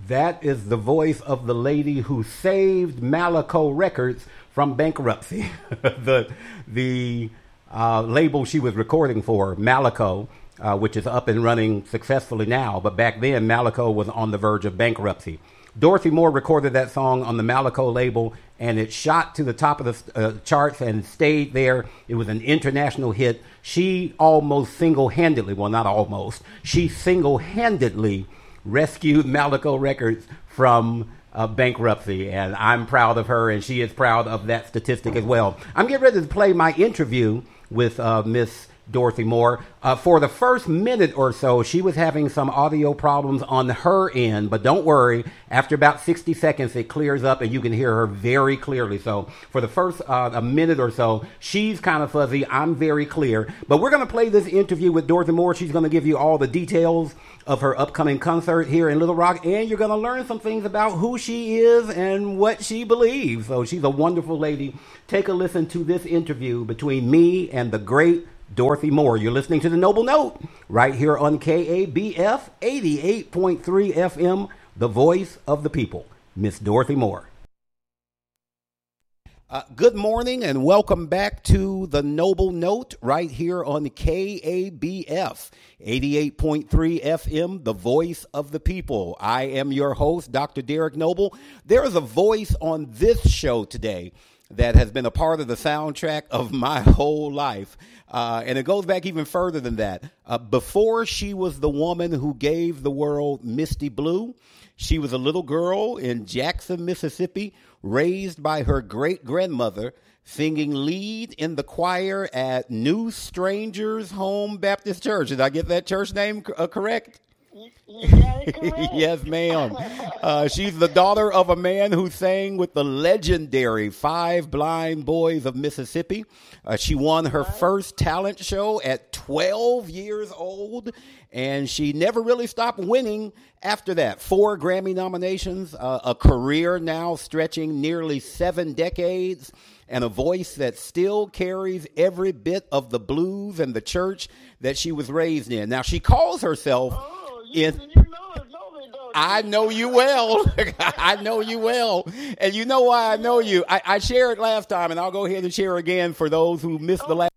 That is the voice of the lady who saved Malaco Records from bankruptcy. the label she was recording for, Malaco, which is up and running successfully now, but back then Malaco was on the verge of bankruptcy. Dorothy Moore recorded that song on the Malaco label, and it shot to the top of the charts and stayed there. It was an international hit. She almost single-handedly, well, not almost, she single-handedly rescued Malaco Records from bankruptcy, and I'm proud of her, and she is proud of that statistic as well. I'm getting ready to play my interview with Miss Dorothy Moore. For the first minute or so, she was having some audio problems on her end, but don't worry. After about 60 seconds, it clears up and you can hear her very clearly. So for the first a minute or so, she's kind of fuzzy. I'm very clear. But we're going to play this interview with Dorothy Moore. She's going to give you all the details of her upcoming concert here in Little Rock, and you're going to learn some things about who she is and what she believes. So she's a wonderful lady. Take a listen to this interview between me and the great Dorothy Moore. You're listening to The Noble Note right here on KABF 88.3 FM, the voice of the people. Miss Dorothy Moore. Good morning and welcome back to The Noble Note right here on KABF 88.3 FM, the voice of the people. I am your host, Dr. Derek Noble. There is a voice on this show today that has been a part of the soundtrack of my whole life. And it goes back even further than that. Before she was the woman who gave the world Misty Blue, she was a little girl in Jackson, Mississippi, raised by her great-grandmother, singing lead in the choir at New Strangers Home Baptist Church. Did I get that church name correct? Yes, ma'am. She's the daughter of a man who sang with the legendary Five Blind Boys of Mississippi. She won her first talent show at 12 years old, and she never really stopped winning after that. 4 Grammy nominations, a career now stretching nearly 7 decades, and a voice that still carries every bit of the blues and the church that she was raised in. Now, she calls herself... I know you well. I know you well. And you know why I know you. I shared last time, and I'll go ahead and share again for those who missed the last.